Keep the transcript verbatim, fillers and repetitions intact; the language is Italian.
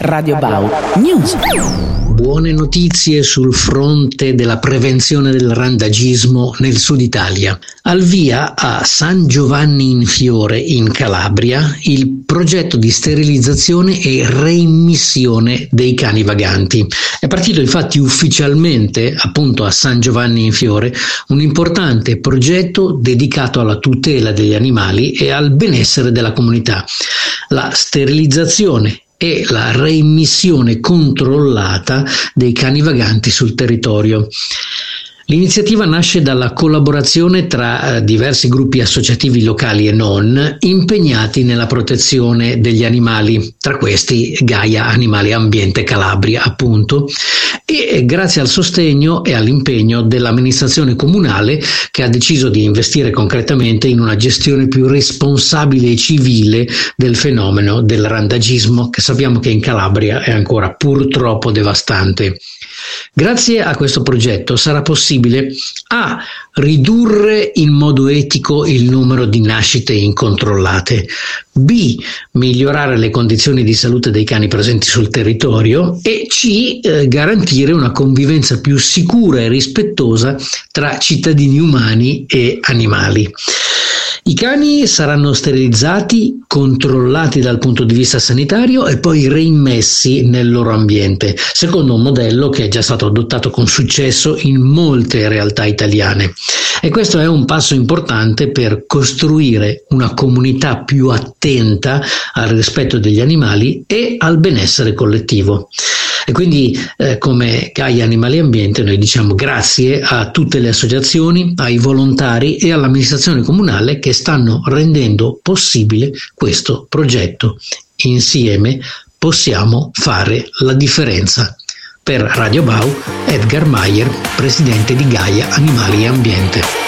Radio Bau News. Buone notizie sul fronte della prevenzione del randagismo nel sud Italia. Al via a San Giovanni in Fiore in Calabria il progetto di sterilizzazione e reimmissione dei cani vaganti. È partito infatti ufficialmente appunto a San Giovanni in Fiore un importante progetto dedicato alla tutela degli animali e al benessere della comunità. La sterilizzazione e la reimmissione controllata dei cani vaganti sul territorio. L'iniziativa nasce dalla collaborazione tra eh, diversi gruppi associativi locali e non impegnati nella protezione degli animali, tra questi Gaia Animali Ambiente Calabria appunto, e eh, grazie al sostegno e all'impegno dell'amministrazione comunale che ha deciso di investire concretamente in una gestione più responsabile e civile del fenomeno del randagismo, che sappiamo che in Calabria è ancora purtroppo devastante. Grazie a questo progetto sarà possibile A. ridurre in modo etico il numero di nascite incontrollate, B. migliorare le condizioni di salute dei cani presenti sul territorio e C. Eh, garantire una convivenza più sicura e rispettosa tra cittadini umani e animali. I cani saranno sterilizzati, controllati dal punto di vista sanitario e poi reimmessi nel loro ambiente, secondo un modello che è già stato adottato con successo in molte realtà italiane. E questo è un passo importante per costruire una comunità più attenta al rispetto degli animali e al benessere collettivo. E quindi eh, come Gaia Animali Ambiente noi diciamo grazie a tutte le associazioni, ai volontari e all'amministrazione comunale che stanno rendendo possibile questo progetto. Insieme possiamo fare la differenza. Per Radio Bau, Edgar Maier, presidente di Gaia Animali Ambiente.